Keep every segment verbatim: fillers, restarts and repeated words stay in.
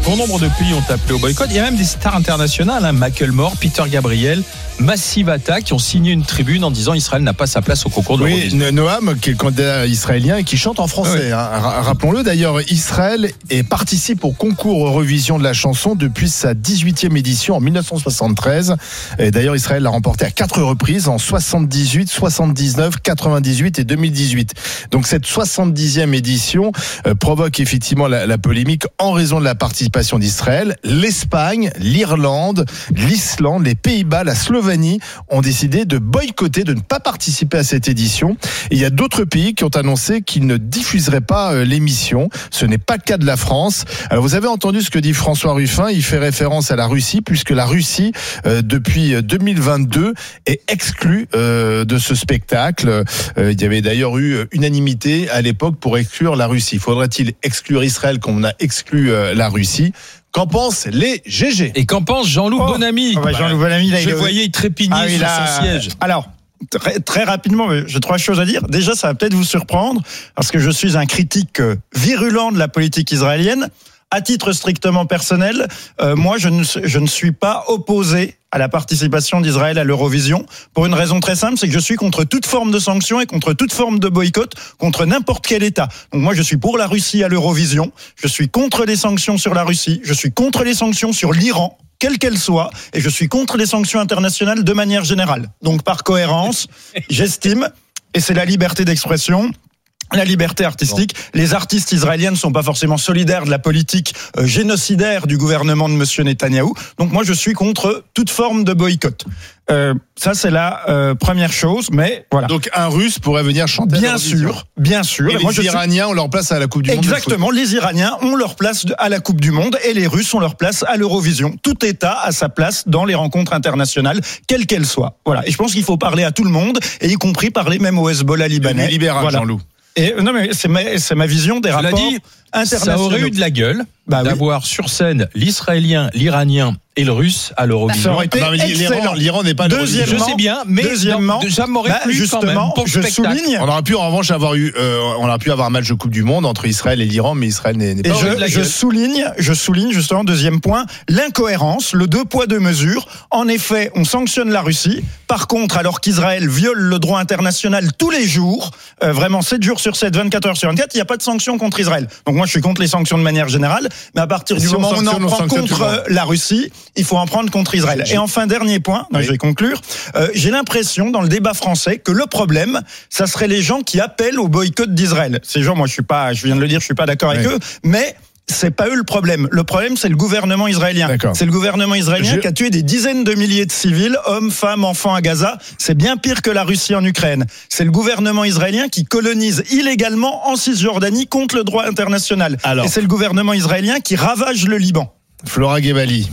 Bon nombre de pays ont appelé au boycott. Il y a même des stars internationales, hein, Macklemore, Peter Gabriel, Massive Attack, qui ont signé une tribune en disant Israël n'a pas sa place au concours de l'Eurovision. Oui, Noam, qui est le candidat israélien et qui chante en français. Oui. Hein. Rappelons-le d'ailleurs, Israël est, participe au concours Eurovision de la chanson depuis sa dix-huitième édition en dix-neuf cent soixante-treize. Et d'ailleurs, Israël l'a remporté à quatre reprises en soixante-dix-huit, soixante-dix-neuf, quatre-vingt-dix-huit et deux mille dix-huit. Donc cette soixante-dixième édition euh, provoque effectivement la, la polémique en raison de la participation d'Israël. L'Espagne, l'Irlande, l'Islande, les Pays-Bas, la Slovénie ont décidé de boycotter, de ne pas participer à cette édition. Et il y a d'autres pays qui ont annoncé qu'ils ne diffuseraient pas l'émission. Ce n'est pas le cas de la France. Alors vous avez entendu ce que dit François Ruffin. Il fait référence à la Russie, puisque la Russie, euh, depuis deux mille vingt-deux, est exclue euh, de ce spectacle. Euh, il y avait d'ailleurs eu unanimité à l'époque pour exclure la Russie. Faudrait-il exclure Israël comme on a exclu euh, la Russie ? Qu'en pensent les G G ? Et qu'en pense Jean-Loup oh. Bonamy ? oh bah Jean-Loup Bonamy, là, je le voyais, il trépignait ah, sur là, son siège. Alors, très, très rapidement, j'ai trois choses à dire. Déjà, ça va peut-être vous surprendre, parce que je suis un critique virulent de la politique israélienne. À titre strictement personnel, euh, moi, je ne, je ne suis pas opposé à la participation d'Israël à l'Eurovision, pour une raison très simple, c'est que je suis contre toute forme de sanction et contre toute forme de boycott, contre n'importe quel État. Donc moi, je suis pour la Russie à l'Eurovision, je suis contre les sanctions sur la Russie, je suis contre les sanctions sur l'Iran, quelle qu'elle soit, et je suis contre les sanctions internationales de manière générale. Donc par cohérence, j'estime, et c'est la liberté d'expression, la liberté artistique. Bon. Les artistes israéliens ne sont pas forcément solidaires de la politique euh, génocidaire du gouvernement de Monsieur Netanyahou. Donc moi, je suis contre toute forme de boycott. Euh, ça, c'est la euh, première chose, mais voilà. Donc un Russe pourrait venir chanter. Bien sûr, bien sûr. Et, et les Iraniens suis... ont leur place à la Coupe du Monde. Exactement, les Iraniens ont leur place à la Coupe du Monde et les Russes ont leur place à l'Eurovision. Tout État a sa place dans les rencontres internationales, quelles qu'elles soient. Voilà. Et je pense qu'il faut parler à tout le monde, et y compris parler même au Hezbollah libanais. Libéral, voilà. Jean-Loup. Et, non mais c'est ma, c'est ma vision des Cela rapports dit, internationaux. Ça aurait eu de la gueule bah d'avoir oui. sur scène l'Israélien, l'Iranien et le Russe à l'Eurovision. Ça aurait été ah non, l'Iran, l'Iran n'est pas l'Eurovision. Je sais bien, mais deuxièmement, ça m'aurait bah, plu quand même pour je souligne. On aurait pu en revanche avoir eu, euh, on aurait pu avoir un match de Coupe du Monde entre Israël et l'Iran, mais Israël n'est, n'est pas. Et je, je souligne, je souligne justement deuxième point, l'incohérence, le deux poids deux mesures. En effet, on sanctionne la Russie. Par contre, alors qu'Israël viole le droit international tous les jours, euh, vraiment sept jours sur sept, vingt-quatre heures sur vingt-quatre, il n'y a pas de sanctions contre Israël. Donc moi, je suis contre les sanctions de manière générale, mais à partir du moment où on en prend contre la Russie, il faut en prendre contre Israël. Et enfin, dernier point, oui. je vais conclure, euh, j'ai l'impression dans le débat français que le problème, ça serait les gens qui appellent au boycott d'Israël. Ces gens, moi je suis pas, je viens de le dire, je suis pas d'accord oui. avec eux, mais c'est pas eux le problème. Le problème, c'est le gouvernement israélien. D'accord. C'est le gouvernement israélien je... qui a tué des dizaines de milliers de civils, hommes, femmes, enfants à Gaza. C'est bien pire que la Russie en Ukraine. C'est le gouvernement israélien qui colonise illégalement en Cisjordanie contre le droit international. Alors. Et c'est le gouvernement israélien qui ravage le Liban. Flora Gebali.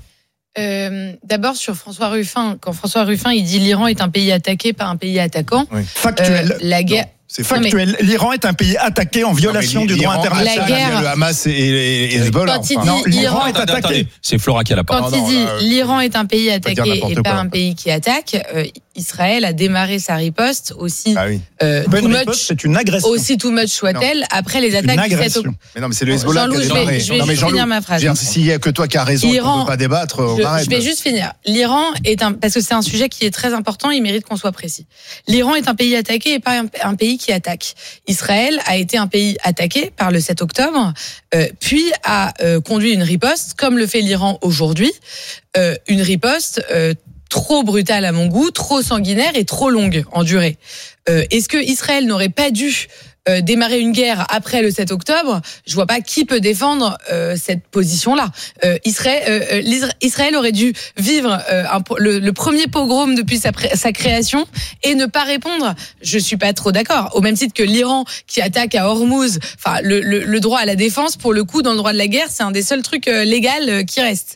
Euh, d'abord sur François Ruffin, quand François Ruffin il dit l'Iran est un pays attaqué par un pays attaquant. Oui. Factuel. Euh, la guerre. Non. C'est factuel. Mais... L'Iran est un pays attaqué en violation du droit international. La guerre. Le Hamas et, et, et Hezbollah. Quand il dit non, l'Iran est attaqué. Attendez, c'est Flora qui a la parole. Quand il dit l'Iran est un pays attaqué et pas un pays qui attaque, euh, Israël a démarré sa riposte aussi. Ah oui. euh, too much, much, c'est une agression. Aussi too much soit-elle après les attaques du sept octobre. Mais non, mais c'est le Hezbollah qui a démarré. Je vais, je vais juste finir ma phrase. S'il y a que toi qui as raison, on ne peut pas débattre. Je, je vais juste finir. L'Iran est un, parce que c'est un sujet qui est très important, il mérite qu'on soit précis. L'Iran est un pays attaqué et pas un, un pays qui attaque. Israël a été un pays attaqué par le sept octobre, euh, puis a euh, conduit une riposte, comme le fait l'Iran aujourd'hui, euh, une riposte euh, trop brutale à mon goût, trop sanguinaire et trop longue en durée. Euh, est-ce que Israël n'aurait pas dû Euh, démarrer une guerre après le sept octobre, je vois pas qui peut défendre euh, cette position-là. Euh, Israël, euh, Israël aurait dû vivre euh, un, le, le premier pogrom depuis sa, sa création et ne pas répondre. Je suis pas trop d'accord. Au même titre que l'Iran qui attaque à Hormuz, enfin le, le, le droit à la défense, pour le coup, dans le droit de la guerre, c'est un des seuls trucs euh, légaux euh, qui reste.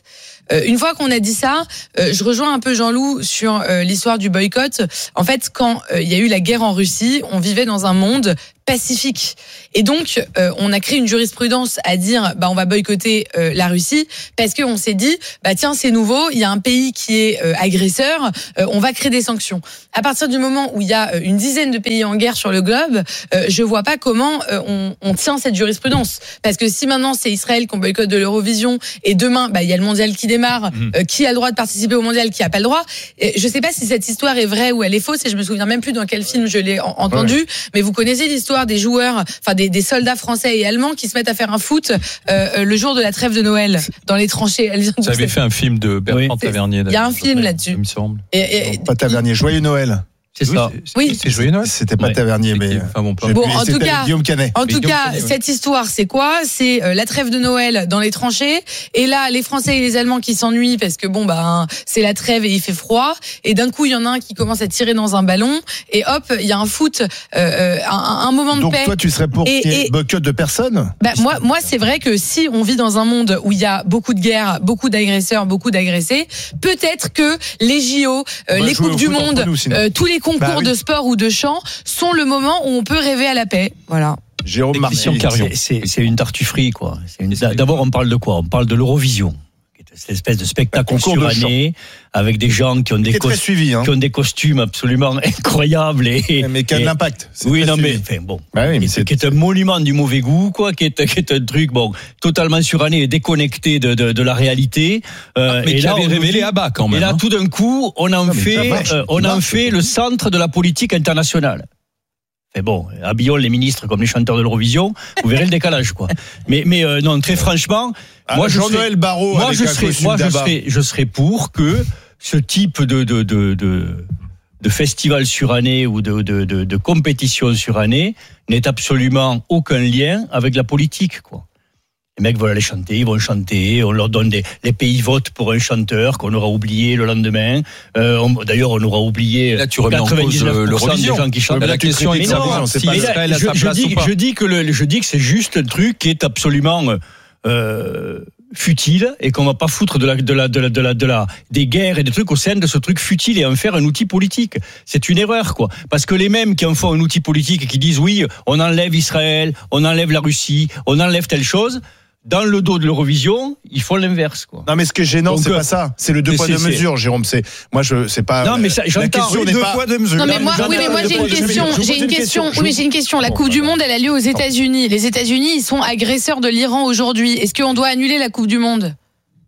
Euh, une fois qu'on a dit ça, euh, je rejoins un peu Jean-Loup sur euh, l'histoire du boycott. En fait, quand euh, il y a eu la guerre en Russie, on vivait dans un monde pacifique. Et donc, euh, on a créé une jurisprudence à dire, bah, on va boycotter euh, la Russie parce qu'on s'est dit, bah tiens, c'est nouveau, il y a un pays qui est euh, agresseur, euh, on va créer des sanctions. À partir du moment où il y a euh, une dizaine de pays en guerre sur le globe, euh, je vois pas comment euh, on, on tient cette jurisprudence. Parce que si maintenant c'est Israël qu'on boycotte de l'Eurovision et demain, bah il y a le mondial qui démarre, mmh. euh, qui a le droit de participer au mondial, qui a pas le droit. Et je sais pas si cette histoire est vraie ou elle est fausse, et je me souviens même plus dans quel film je l'ai entendu, ouais. mais vous connaissez l'histoire des joueurs, enfin des, des soldats français et allemands qui se mettent à faire un foot euh, le jour de la trêve de Noël dans les tranchées. Vous avez fait un film de Bertrand oui. Tavernier. Il y a un film là-dessus. Il me semble. Et, et, pas Tavernier, Joyeux Noël. C'est ça. Oui, c'est Joyeux Noël. C'était pas ouais. Tavernier, mais enfin, bon, bon, en tout cas, Guillaume Canet. En tout Guillaume cas, Canet, ouais. cette histoire, c'est quoi ? C'est euh, la trêve de Noël dans les tranchées. Et là, les Français et les Allemands qui s'ennuient parce que bon, bah, c'est la trêve et il fait froid. Et d'un coup, il y en a un qui commence à tirer dans un ballon. Et hop, il y a un foot, euh, un, un moment de Donc paix. Donc toi, tu serais pour qu'il y ait boycott de personnes ? Bah, moi, moi, c'est vrai que si on vit dans un monde où il y a beaucoup de guerres, beaucoup d'agresseurs, beaucoup d'agressés, peut-être que les J O, euh, les coupes du monde, nous, euh, tous les concours bah, oui. de sport ou de chant sont le moment où on peut rêver à la paix. Voilà. Jérôme Marcy, c'est, c'est, c'est une tartufferie, quoi. C'est une, d'abord, on parle de quoi ? On parle de l'Eurovision. Cette espèce de spectacle suranné avec des gens qui ont des, cos- suivi, hein. qui ont des costumes absolument incroyables et mais qui a de l'impact. C'est oui, non, mais enfin bon, bah oui, mais c'est... qui est un monument du mauvais goût, quoi, qui est, qui est un truc bon, totalement suranné et déconnecté de, de, de la réalité. Euh, mais et qui là, avait révélé à bas quand même. Et là, hein. tout d'un coup, on en non, fait, marche, euh, on en fait le centre de la politique internationale. Mais bon, habillons les ministres comme les chanteurs de l'Eurovision, vous verrez le décalage, quoi. Mais, mais euh, non, très franchement, ah, moi, je Jean-Noël serais, Barrot, moi, avec je un serais, costume moi, je d'abat. serais, je serais pour que ce type de de de de, de festival suranné ou de, de de de compétition surannée n'ait absolument aucun lien avec la politique, quoi. Les mecs veulent aller chanter, ils vont chanter, on leur donne des, les pays votent pour un chanteur qu'on aura oublié le lendemain. Euh, on, d'ailleurs, on aura oublié là, tu remets en cause l'Eurovision. Des gens qui chantent. Mais la question est de savoir si Israël a sa place ou pas. Je dis que le, je dis que c'est juste un truc qui est absolument euh, futile et qu'on va pas foutre de la, de la, de la, de la, de la, des guerres et des trucs au sein de ce truc futile et en faire un outil politique. C'est une erreur, quoi. Parce que les mêmes qui en font un outil politique et qui disent oui, on enlève Israël, on enlève la Russie, on enlève telle chose. Dans le dos de l'Eurovision, ils font l'inverse, quoi. Non, mais ce qui est gênant, donc, c'est euh, pas ça. C'est le deux poids deux mesures, Jérôme. C'est, moi, je, c'est pas. Non, mais ça, j'entends. La question oui, n'est deux pas. Poids, deux mesures. Non, mais moi, oui, mais moi, j'ai une question. J'ai une question. Oui, mais j'ai une question. La Coupe du Monde, elle a lieu aux États-Unis. Les États-Unis, ils sont agresseurs de l'Iran aujourd'hui. Est-ce qu'on doit annuler la Coupe du Monde ?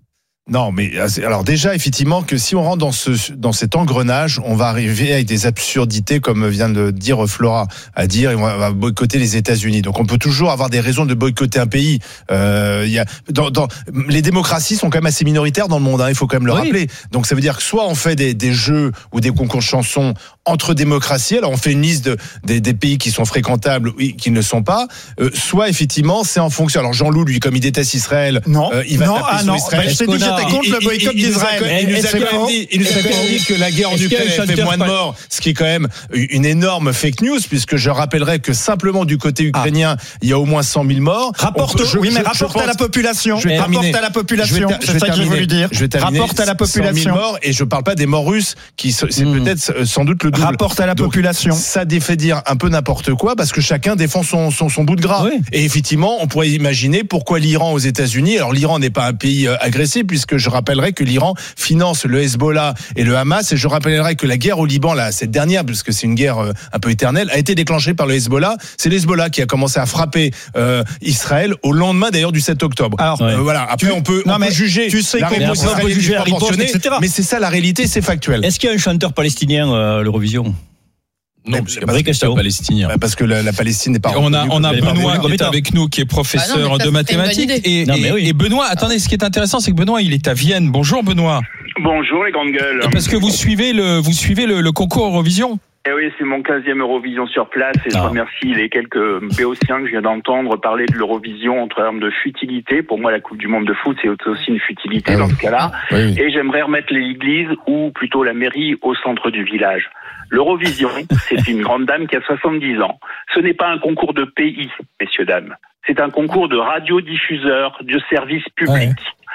Non, mais alors déjà, effectivement, que si on rentre dans ce dans cet engrenage, on va arriver avec des absurdités, comme vient de dire Flora, à dire on va boycotter les États-Unis. Donc on peut toujours avoir des raisons de boycotter un pays. Euh, il y a dans, dans les démocraties sont quand même assez minoritaires dans le monde. Hein, il faut quand même le oui. rappeler. Donc ça veut dire que soit on fait des, des jeux ou des concours de chansons entre démocraties. Alors on fait une liste de, des, des pays qui sont fréquentables, oui, qui ne le sont pas. Euh, soit effectivement c'est en fonction. Alors Jean-Loup, lui, comme il déteste Israël, non, euh, il va non, taper ah sur non, Israël. Bah, je t'ai dit, j'étais contre le boycott il, il, d'Israël. Il nous a quand même dit, il nous a quand même dit que la guerre en Ukraine fait moins de morts, ce qui est quand même une énorme fake news, puisque je rappellerai que simplement du côté ukrainien, ah. il y a au moins cent mille morts. Rapporte, peut, je, oui, mais je, rapporte je à la population. Je vais rapporte à la population. Je vais, c'est ça que je veux lui dire. Je vais terminer. Rapporte à la population. cent mille morts, et je parle pas des morts russes, qui c'est mmh. peut-être sans doute le double. Rapporte à la Donc, population. Ça fait dire un peu n'importe quoi, parce que chacun défend son, son, son bout de gras. Oui. Et effectivement, on pourrait imaginer pourquoi l'Iran aux États-Unis. Alors l'Iran n'est pas un pays agressé, puisque je rappellerai que l'Iran finance le Hezbollah et le Hamas, et je rappellerai que la guerre au Liban, là, cette dernière, parce que c'est une guerre un peu éternelle, a été déclenchée par le Hezbollah. C'est le Hezbollah qui a commencé à frapper euh, Israël au lendemain d'ailleurs du sept octobre. Alors ouais. euh, voilà. Après, tu, on peut, on peut juger. Tu sais la réponse on peut juger la riposte, et cetera. Mais c'est ça la réalité, c'est factuel. Est-ce qu'il y a un chanteur palestinien à l'Eurovision ? Non, c'est une vraie question. Palestinien. Parce que la, la Palestine n'est pas. On a, on a Benoît qui est avec nous, qui est professeur ah non, ça, de mathématiques. Et, non, mais oui. et Benoît, attendez, ce qui est intéressant, c'est que Benoît, il est à Vienne. Bonjour, Benoît. Bonjour, les grandes gueules. Et parce que vous suivez le, vous suivez le, le concours Eurovision. Eh oui, c'est mon quinzième Eurovision sur place, et ah. je remercie les quelques béotiens que je viens d'entendre parler de l'Eurovision en termes de futilité. Pour moi, la Coupe du Monde de foot, c'est aussi une futilité ah dans oui. ce cas-là. Oui. Et j'aimerais remettre l'église, ou plutôt la mairie, au centre du village. L'Eurovision, c'est une grande dame qui a soixante-dix ans. Ce n'est pas un concours de pays, messieurs, dames. C'est un concours de radiodiffuseurs, de services publics. Ouais.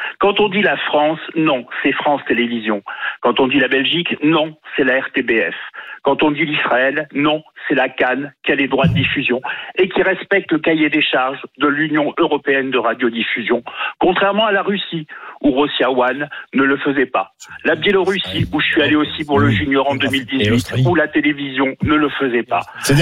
Quand on dit la France, non, c'est France Télévisions. Quand on dit la Belgique, non, c'est la R T B F. Quand on dit l'Israël, non, c'est la Cannes qui a les droits de diffusion et qui respecte le cahier des charges de l'Union européenne de radiodiffusion, contrairement à la Russie, où Rossiya One ne le faisait pas. La Biélorussie, où je suis allé aussi pour le junior en deux mille dix-huit, où la télévision ne le faisait pas.